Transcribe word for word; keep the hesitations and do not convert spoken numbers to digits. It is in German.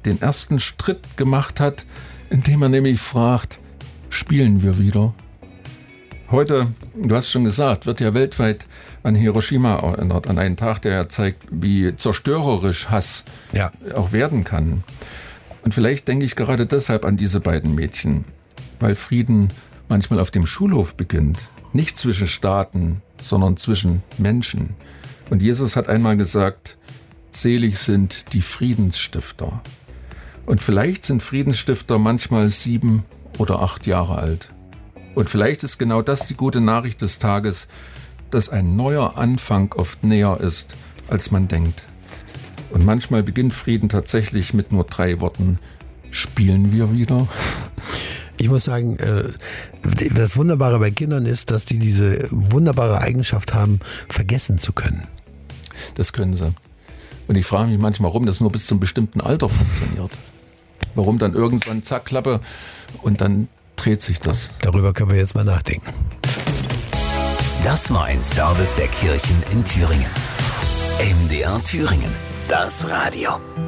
den ersten Schritt gemacht hat, indem er nämlich fragt, spielen wir wieder? Heute, du hast schon gesagt, wird ja weltweit an Hiroshima erinnert, an einen Tag, der ja zeigt, wie zerstörerisch Hass ja. auch werden kann. Und vielleicht denke ich gerade deshalb an diese beiden Mädchen, weil Frieden manchmal auf dem Schulhof beginnt. Nicht zwischen Staaten, sondern zwischen Menschen. Und Jesus hat einmal gesagt, selig sind die Friedensstifter. Und vielleicht sind Friedensstifter manchmal sieben oder acht Jahre alt. Und vielleicht ist genau das die gute Nachricht des Tages, dass ein neuer Anfang oft näher ist, als man denkt. Und manchmal beginnt Frieden tatsächlich mit nur drei Worten. Spielen wir wieder? Ich muss sagen, das Wunderbare bei Kindern ist, dass die diese wunderbare Eigenschaft haben, vergessen zu können. Das können sie. Und ich frage mich manchmal, warum das nur bis zum bestimmten Alter funktioniert. Warum dann irgendwann zack, Klappe und dann dreht sich das. Darüber können wir jetzt mal nachdenken. Das war ein Service der Kirchen in Thüringen. M D R Thüringen, das Radio.